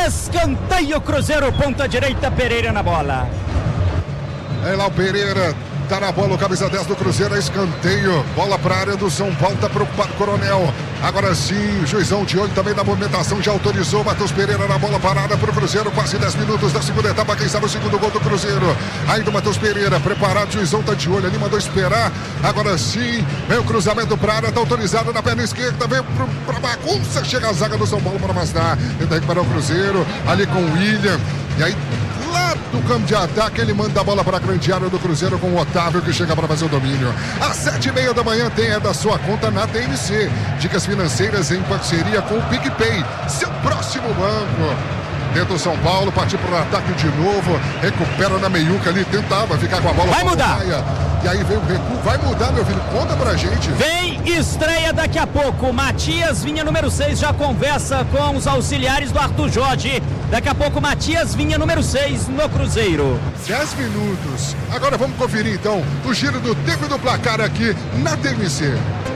Escanteio Cruzeiro, ponta direita, Pereira na bola. É lá o Pereira. Tá na bola o camisa 10 do Cruzeiro, é escanteio. Bola para a área do São Paulo, tá preocupado o Coronel. Agora sim, o juizão de olho também na movimentação, já autorizou. Matheus Pereira na bola parada pro Cruzeiro, quase 10 minutos da segunda etapa. Quem sabe o segundo gol do Cruzeiro. Ainda o Matheus Pereira, preparado, o juizão tá de olho ali, mandou esperar. Agora sim, vem o cruzamento para a área, tá autorizado na perna esquerda, vem pra bagunça, chega a zaga do São Paulo para afastar. Tenta recuperar o Cruzeiro, ali com o William. E aí, lá do campo de ataque, ele manda a bola para a grande área do Cruzeiro com o Otávio, que chega para fazer o domínio. Às 7h30 da manhã tem da sua conta na TMC. Dicas financeiras em parceria com o PicPay, seu próximo banco. Tenta o São Paulo, partiu para o ataque de novo, recupera na meiuca ali, tentava ficar com a bola. Vai mudar! E aí vem o recuo, vai mudar, meu filho, conta pra gente. Vem, estreia daqui a pouco, Matias Vinha, número 6, já conversa com os auxiliares do Arthur Jorge. Daqui a pouco, Matias Vinha, número 6, no Cruzeiro. 10 minutos, agora vamos conferir então o giro do tempo do placar aqui na TMC.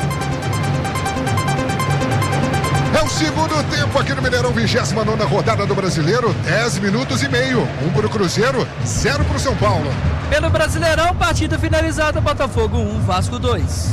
É o segundo tempo aqui no Mineirão, 29ª rodada do Brasileiro, 10 minutos e meio. 1 para o Cruzeiro, 0 para o São Paulo. Pelo Brasileirão, partida finalizada, Botafogo 1, Vasco 2.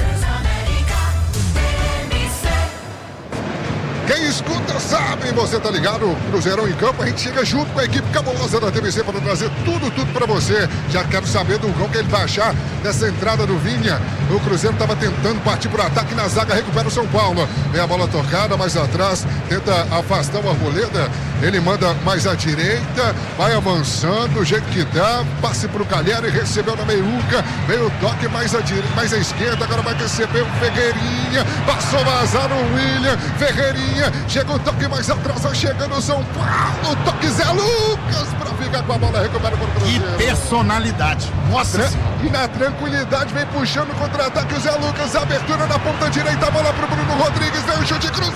Quem escuta sabe, você tá ligado? Cruzeirão em campo, a gente chega junto com a equipe cabulosa da TVC para trazer tudo pra você. Já quero saber do gol que ele vai achar dessa entrada do Vinha. O Cruzeiro tava tentando partir pro ataque na zaga, recupera o São Paulo. Vem a bola tocada mais atrás, tenta afastar o Arboleda. Ele manda mais à direita, vai avançando, do jeito que dá, passe pro Calheri, recebeu na meiuca, veio o toque mais à direita, mais à esquerda, agora vai receber o Ferreirinha, passou vazar o William, Ferreirinha, chega o toque mais atrás, vai chegando o São Paulo, toque Zé Lucas pra ficar com a bola, recupera pro Cruzeiro. Que personalidade, nossa. E na tranquilidade vem puxando o contra-ataque o Zé Lucas, abertura na ponta direita, a bola pro Bruno Rodrigues, vem o chute cruzado.